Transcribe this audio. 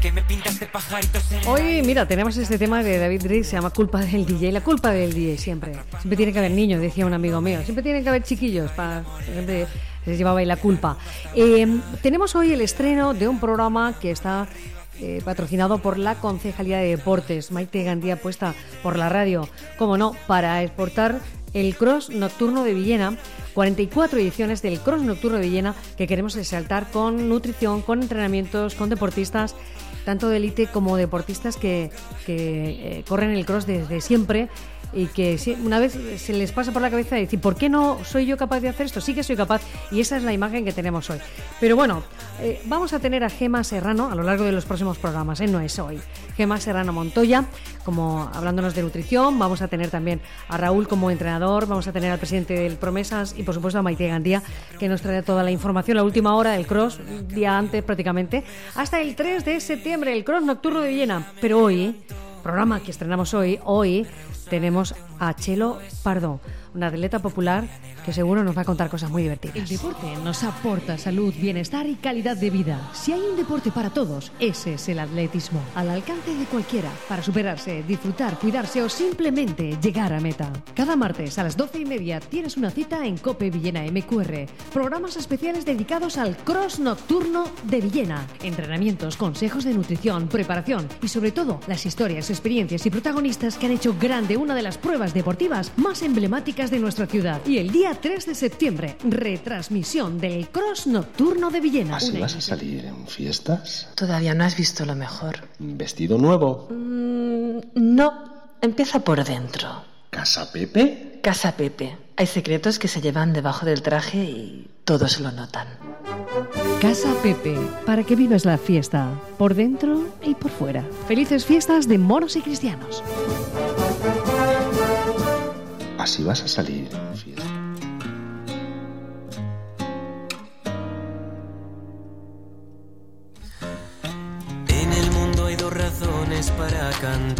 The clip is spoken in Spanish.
que me pintas de pajaritos en... Hoy, mira, tenemos este tema de David Drake, se llama Culpa del DJ. La culpa del DJ siempre. Siempre tiene que haber niños, decía un amigo mío. Siempre tiene que haber chiquillos para... Siempre les llevaba ahí la culpa. Tenemos hoy el estreno de un programa que está patrocinado por la Concejalía de Deportes. Maite Gandía, puesta por la radio, como no, para exportar el Cross Nocturno de Villena. 44 ediciones del Cross Nocturno de Villena que queremos resaltar con nutrición, con entrenamientos, con deportistas, tanto de élite como deportistas que corren el cross desde siempre y que una vez se les pasa por la cabeza decir, ¿por qué no soy yo capaz de hacer esto? Sí que soy capaz, y esa es la imagen que tenemos hoy. Pero bueno, vamos a tener a Gemma Serrano a lo largo de los próximos programas, no es hoy. Gemma Serrano Montoya, como hablándonos de nutrición, vamos a tener también a Raúl como entrenador, vamos a tener al presidente del Promesas y por supuesto a Maite Gandía, que nos trae toda la información, la última hora del cross, día antes prácticamente, hasta el 3 de septiembre, el Cross Nocturno de Villena. Pero hoy, programa que estrenamos hoy tenemos a Chelo Pardo, una atleta popular que seguro nos va a contar cosas muy divertidas. El deporte nos aporta salud, bienestar y calidad de vida. Si hay un deporte para todos, ese es el atletismo. Al alcance de cualquiera, para superarse, disfrutar, cuidarse o simplemente llegar a meta. Cada martes a las 12:30 tienes una cita en COPE Villena MQR. Programas especiales dedicados al Cross Nocturno de Villena. Entrenamientos, consejos de nutrición, preparación y sobre todo las historias, experiencias y protagonistas que han hecho grande una de las pruebas deportivas más emblemáticas de nuestra ciudad. Y el día 3 de septiembre, retransmisión del Cross Nocturno de Villena. ¿Así vas a salir en fiestas? Todavía no has visto lo mejor. ¿Vestido nuevo? No, empieza por dentro. ¿Casa Pepe? Casa Pepe. Hay secretos que se llevan debajo del traje y todos lo notan. Casa Pepe, para que vivas la fiesta, por dentro y por fuera. Felices fiestas de moros y cristianos. ¿Así vas a salir en fiestas? En el mundo hay dos razones para cantar.